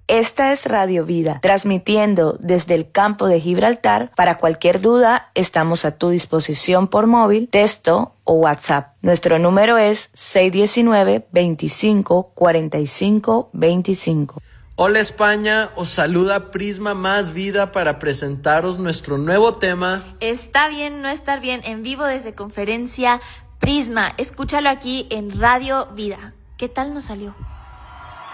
Esta es Radio Vida, transmitiendo desde el campo de Gibraltar. Para cualquier duda, estamos a tu disposición por móvil, texto o WhatsApp. Nuestro número es 619-25-45-25. Hola España, os saluda Prisma Más Vida para presentaros nuestro nuevo tema. Está bien no estar bien, en vivo desde Conferencia Prisma. Escúchalo aquí en Radio Vida. ¿Qué tal nos salió?